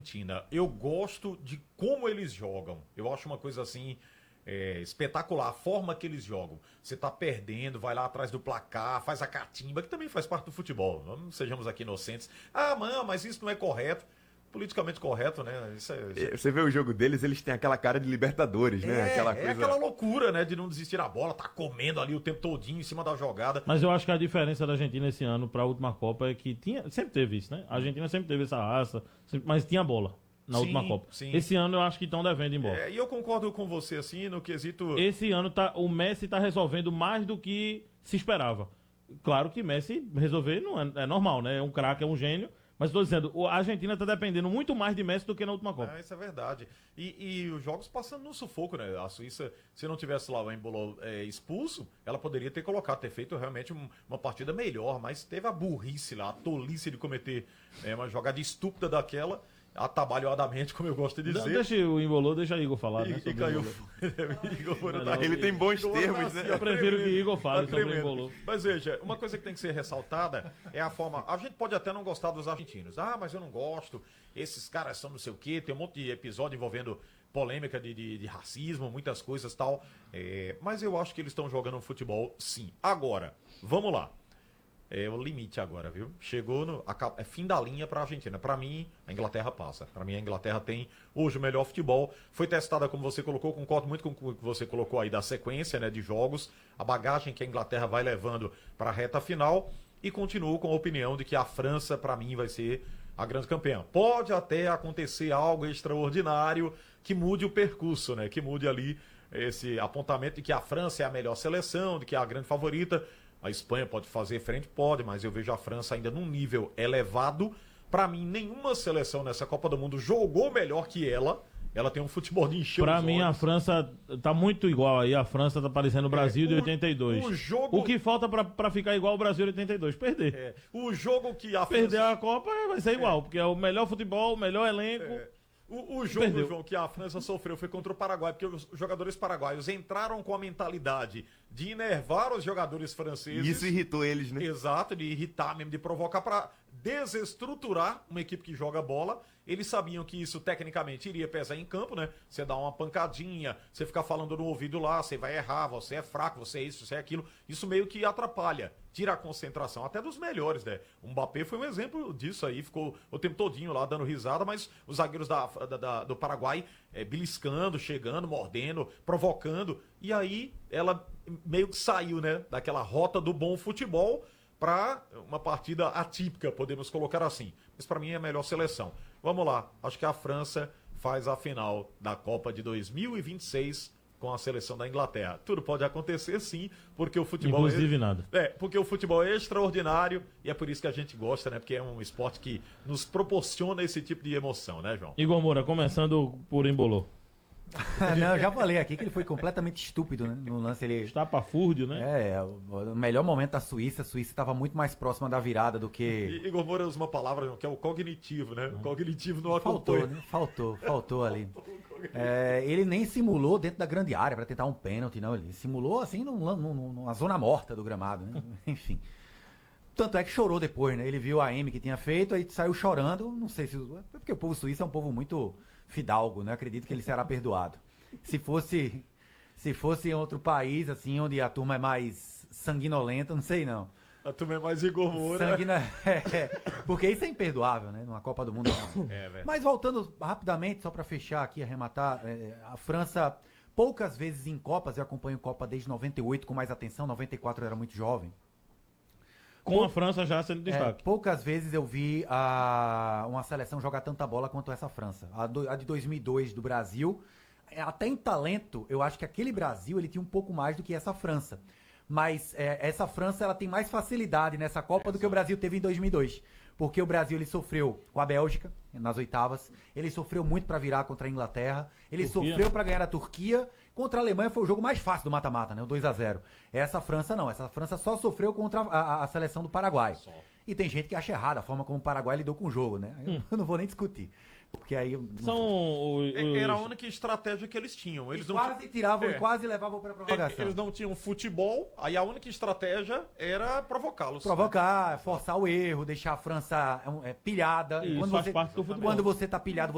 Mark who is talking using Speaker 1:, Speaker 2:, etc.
Speaker 1: Argentina. Eu gosto de como eles jogam. Eu acho uma coisa assim espetacular a forma que eles jogam. Você tá perdendo, vai lá atrás do placar, faz a catimba, que também faz parte do futebol. Não sejamos aqui inocentes. Ah, mano, mas isso não é correto. Politicamente correto, né?
Speaker 2: Você vê o jogo deles, eles têm aquela cara de Libertadores, né? Aquela coisa.
Speaker 1: Aquela loucura, né? De não desistir da bola, tá comendo ali o tempo todinho em cima da jogada.
Speaker 3: Mas eu acho que a diferença da Argentina esse ano para a última Copa é que sempre teve isso, né? A Argentina sempre teve essa raça, mas tinha bola na última Copa.
Speaker 1: Sim.
Speaker 3: Esse ano eu acho que estão devendo embora.
Speaker 1: E eu concordo com você, assim, no quesito...
Speaker 3: Esse ano o Messi tá resolvendo mais do que se esperava. Claro que Messi resolver não é normal, né? É um craque, é um gênio. Mas estou dizendo, a Argentina está dependendo muito mais de Messi do que na última Copa.
Speaker 1: Isso é verdade. E os jogos passando no sufoco, né? A Suíça, se não tivesse lá o Embolo expulso, ela poderia ter feito realmente uma partida melhor, mas teve a burrice lá, a tolice de cometer uma jogada estúpida daquela, atabalhoadamente, como eu gosto de dizer.
Speaker 3: Deixa o Embolo, deixa Igor falar, né?
Speaker 1: E caiu.
Speaker 2: Ele tem bons termos, né?
Speaker 3: Eu prefiro que Igor fale sobre o Embolo.
Speaker 1: Mas veja, uma coisa que tem que ser ressaltada é a forma... A gente pode até não gostar dos argentinos. Ah, mas eu não gosto. Esses caras são não sei o quê. Tem um monte de episódio envolvendo polêmica de racismo, muitas coisas e tal. Mas eu acho que eles estão jogando futebol, sim. Agora, vamos lá. É o limite agora, viu? Chegou no fim da linha para a Argentina. Para mim, a Inglaterra passa. Para mim, a Inglaterra tem hoje o melhor futebol. Foi testada, como você colocou, concordo muito com o que você colocou aí da sequência, né, de jogos, a bagagem que a Inglaterra vai levando para a reta final, e continuo com a opinião de que a França, para mim, vai ser a grande campeã. Pode até acontecer algo extraordinário que mude o percurso, né? Que mude ali esse apontamento de que a França é a melhor seleção, de que é a grande favorita. A Espanha pode fazer frente? Pode, mas eu vejo a França ainda num nível elevado. Para mim, nenhuma seleção nessa Copa do Mundo jogou melhor que ela. Ela tem um futebol de encher
Speaker 3: Pra mim, a França tá muito igual aí. A França tá parecendo o Brasil de 82. O que falta pra ficar igual o Brasil de 82? Perder.
Speaker 1: O jogo que a
Speaker 3: Perder a Copa vai ser igual, porque é o melhor futebol, o melhor elenco.
Speaker 1: O jogo, João, que a França sofreu foi contra o Paraguai, porque os jogadores paraguaios entraram com a mentalidade de enervar os jogadores franceses.
Speaker 2: Isso irritou eles, né?
Speaker 1: Exato, de irritar mesmo, de provocar para desestruturar uma equipe que joga bola. Eles sabiam que isso tecnicamente iria pesar em campo, né? Você dá uma pancadinha, você ficar falando no ouvido lá, você vai errar, você é fraco, você é isso, você é aquilo. Isso meio que atrapalha, tira a concentração, até dos melhores, né? O Mbappé foi um exemplo disso aí, ficou o tempo todinho lá dando risada, mas os zagueiros do Paraguai beliscando, chegando, mordendo, provocando. E aí ela meio que saiu, né? Daquela rota do bom futebol para uma partida atípica, podemos colocar assim. Mas para mim é a melhor seleção. Vamos lá, acho que a França faz a final da Copa de 2026 com a seleção da Inglaterra. Tudo pode acontecer sim, porque o futebol...
Speaker 3: Inclusive nada.
Speaker 1: Porque o futebol é extraordinário e é por isso que a gente gosta, né? Porque é um esporte que nos proporciona esse tipo de emoção, né, João?
Speaker 3: Igor Moura, começando por Embolou.
Speaker 4: Não, eu já falei aqui que ele foi completamente estúpido, né? No lance ele...
Speaker 3: Estapafúrdio, né?
Speaker 4: O melhor momento da Suíça. A Suíça estava muito mais próxima da virada do que...
Speaker 1: Igor Moura usa uma palavra que é o cognitivo, né? O cognitivo não
Speaker 4: Faltou,
Speaker 1: acompanha.
Speaker 4: né? Faltou ali. Ele nem simulou dentro da grande área para tentar um pênalti, não. Ele simulou assim numa zona morta do gramado, né? Enfim. Tanto é que chorou depois, né? Ele viu a M que tinha feito, aí saiu chorando. Não sei se... Porque o povo suíço é um povo muito fidalgo, né? Acredito que ele será perdoado. Se fosse em outro país, assim, onde a turma é mais sanguinolenta, não sei não.
Speaker 1: A turma é mais Igor Moura.
Speaker 4: Porque isso é imperdoável, né? Numa Copa do Mundo. Mas voltando rapidamente, só para fechar aqui, arrematar, a França, poucas vezes em Copas, eu acompanho Copa desde 98 com mais atenção, 94 eu era muito jovem.
Speaker 3: Com a França já sendo destaque.
Speaker 4: Poucas vezes eu vi uma seleção jogar tanta bola quanto essa França. A de 2002 do Brasil, até em talento, eu acho que aquele Brasil ele tinha um pouco mais do que essa França. Mas essa França ela tem mais facilidade nessa Copa do que o Brasil teve em 2002. Porque o Brasil ele sofreu com a Bélgica nas oitavas, ele sofreu muito para virar contra a Inglaterra, ele sofreu para ganhar a Turquia. Contra a Alemanha foi o jogo mais fácil do mata-mata, né? O 2-0. Essa França não, essa França só sofreu contra a seleção do Paraguai. E tem gente que acha errada a forma como o Paraguai lidou com o jogo, né? Eu não vou nem discutir. Porque aí.
Speaker 1: Era a única estratégia que eles tinham. Eles
Speaker 4: quase tiravam e quase levavam para prorrogação.
Speaker 1: Eles não tinham futebol, aí a única estratégia era provocá-los.
Speaker 4: Provocar, forçar o erro, deixar a França pilhada.
Speaker 3: Isso faz parte do futebol.
Speaker 4: Quando você tá pilhado,